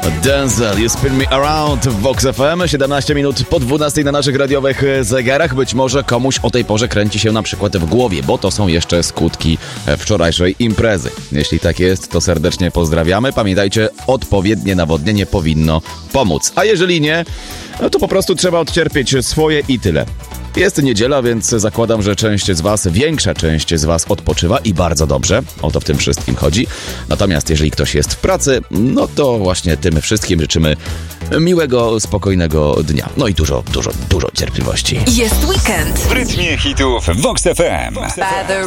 Denzel, You Spin Me Around w Vox FM, 17 minut po 12 na naszych radiowych zegarach. Być może komuś o tej porze kręci się na przykład w głowie, bo to są jeszcze skutki wczorajszej imprezy. Jeśli tak jest, to serdecznie pozdrawiamy. Pamiętajcie, odpowiednie nawodnienie powinno pomóc. A jeżeli nie, no to po prostu trzeba odcierpieć swoje i tyle. Jest niedziela, więc zakładam, że większa część z was odpoczywa i bardzo dobrze. O to w tym wszystkim chodzi. Natomiast jeżeli ktoś jest w pracy, no to właśnie tym wszystkim życzymy miłego, spokojnego dnia. No i dużo cierpliwości. Jest weekend. W rytmie hitów Vox FM.